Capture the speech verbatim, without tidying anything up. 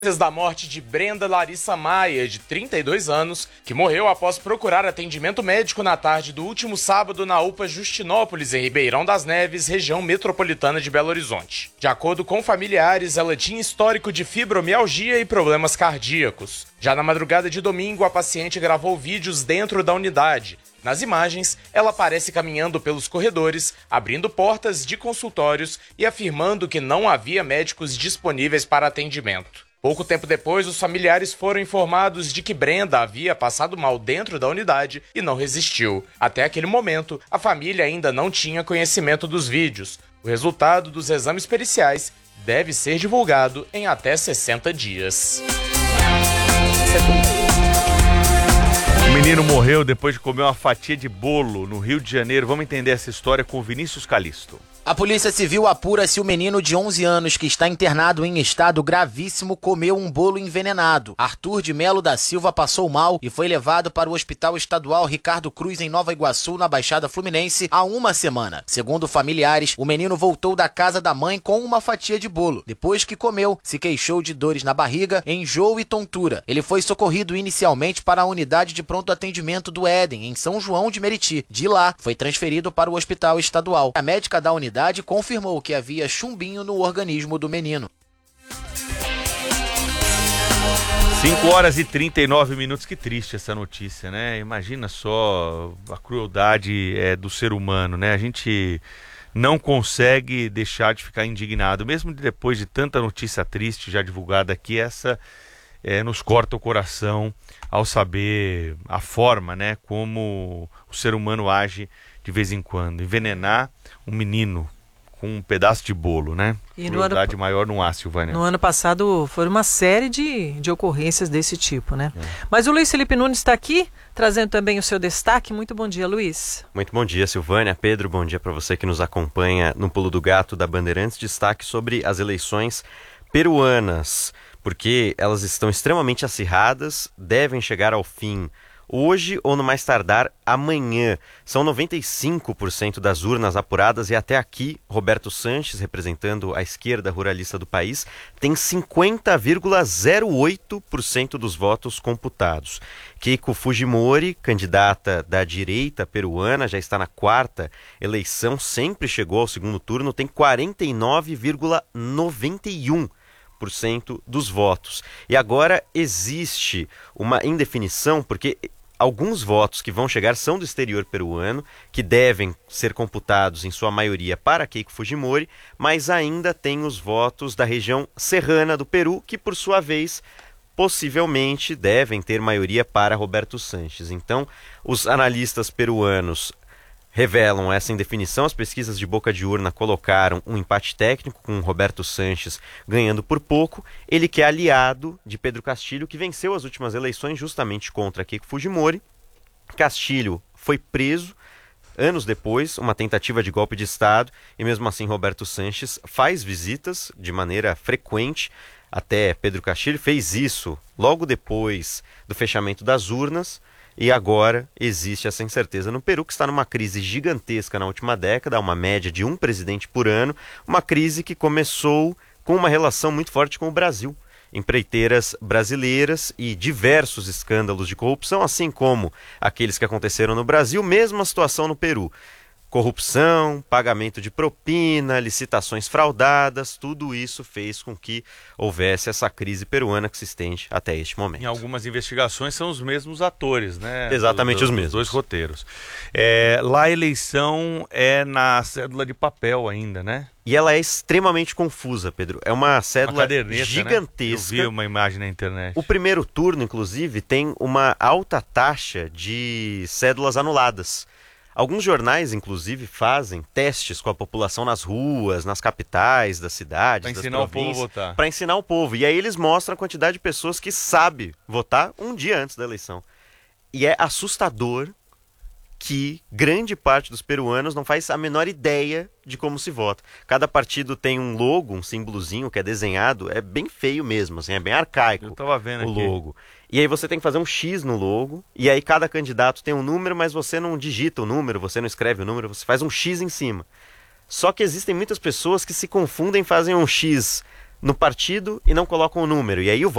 Da morte de Brenda Larissa Maia, de trinta e dois anos, que morreu após procurar atendimento médico na tarde do último sábado na U P A Justinópolis, em Ribeirão das Neves, região metropolitana de Belo Horizonte. De acordo com familiares, ela tinha histórico de fibromialgia e problemas cardíacos. Já na madrugada de domingo, a paciente gravou vídeos dentro da unidade. Nas imagens, ela aparece caminhando pelos corredores, abrindo portas de consultórios e afirmando que não havia médicos disponíveis para atendimento. Pouco tempo depois, os familiares foram informados de que Brenda havia passado mal dentro da unidade e não resistiu. Até aquele momento, a família ainda não tinha conhecimento dos vídeos. O resultado dos exames periciais deve ser divulgado em até sessenta dias. O menino morreu depois de comer uma fatia de bolo no Rio de Janeiro. Vamos entender essa história com o Vinícius Calisto. A Polícia Civil apura se o menino de onze anos, que está internado em estado gravíssimo, comeu um bolo envenenado. Arthur de Melo da Silva passou mal e foi levado para o Hospital Estadual Ricardo Cruz, em Nova Iguaçu, na Baixada Fluminense, há uma semana. Segundo familiares, o menino voltou da casa da mãe com uma fatia de bolo. Depois que comeu, se queixou de dores na barriga, enjoo e tontura. Ele foi socorrido inicialmente para a unidade de pronto atendimento do Éden, em São João de Meriti. De lá, foi transferido para o Hospital Estadual. A médica da unidade confirmou que havia chumbinho no organismo do menino. cinco horas e trinta e nove minutos, que triste essa notícia, né? Imagina só a crueldade é, do ser humano, né? A gente não consegue deixar de ficar indignado, mesmo depois de tanta notícia triste já divulgada aqui, essa é, nos corta o coração ao saber a forma, né, como o ser humano age de vez em quando. Envenenar um menino com um pedaço de bolo, né? E Crueldade no ano, maior não há, Silvânia. No ano passado foi uma série de, de ocorrências desse tipo, né? É. Mas o Luiz Felipe Nunes está aqui, trazendo também o seu destaque. Muito bom dia, Luiz. Muito bom dia, Silvânia. Pedro, bom dia para você que nos acompanha no Pulo do Gato da Bandeirantes. Destaque sobre as eleições peruanas, porque elas estão extremamente acirradas, devem chegar ao fim hoje ou no mais tardar amanhã. São noventa e cinco por cento das urnas apuradas e até aqui Roberto Sanches, representando a esquerda ruralista do país, tem cinquenta vírgula zero oito por cento dos votos computados. Keiko Fujimori, candidata da direita peruana, já está na quarta eleição, sempre chegou ao segundo turno, tem quarenta e nove vírgula noventa e um por cento dos votos. E agora existe uma indefinição, porque alguns votos que vão chegar são do exterior peruano, que devem ser computados em sua maioria para Keiko Fujimori, mas ainda tem os votos da região serrana do Peru, que por sua vez possivelmente devem ter maioria para Roberto Sanches. Então, os analistas peruanos revelam essa indefinição. As pesquisas de boca de urna colocaram um empate técnico, com Roberto Sanches ganhando por pouco. Ele que é aliado de Pedro Castilho, que venceu as últimas eleições justamente contra Keiko Fujimori. Castilho foi preso anos depois, uma tentativa de golpe de Estado, e mesmo assim Roberto Sanches faz visitas de maneira frequente até Pedro Castilho. Fez isso logo depois do fechamento das urnas. E agora existe essa incerteza no Peru, que está numa crise gigantesca na última década, uma média de um presidente por ano, uma crise que começou com uma relação muito forte com o Brasil. Empreiteiras brasileiras e diversos escândalos de corrupção, assim como aqueles que aconteceram no Brasil, mesma situação no Peru. Corrupção, pagamento de propina, licitações fraudadas, tudo isso fez com que houvesse essa crise peruana que se estende até este momento. Em algumas investigações são os mesmos atores, né? Exatamente dos, os mesmos. Dois roteiros. É, lá a eleição é na cédula de papel ainda, né? E ela é extremamente confusa, Pedro. É uma cédula uma gigantesca. Né? Eu vi uma imagem na internet. O primeiro turno, inclusive, tem uma alta taxa de cédulas anuladas. Alguns jornais, inclusive, fazem testes com a população nas ruas, nas capitais das cidades, das províncias. Para ensinar o povo a votar. Para ensinar o povo. E aí eles mostram a quantidade de pessoas que sabe votar um dia antes da eleição. E é assustador que grande parte dos peruanos não faz a menor ideia de como se vota. Cada partido tem um logo, um símbolozinho que é desenhado, é bem feio mesmo, assim, é bem arcaico. Eu tava vendo o aqui. logo. E aí você tem que fazer um X no logo, e aí cada candidato tem um número, mas você não digita o número, você não escreve o número, você faz um X em cima. Só que existem muitas pessoas que se confundem e fazem um X no partido e não colocam o número. E aí o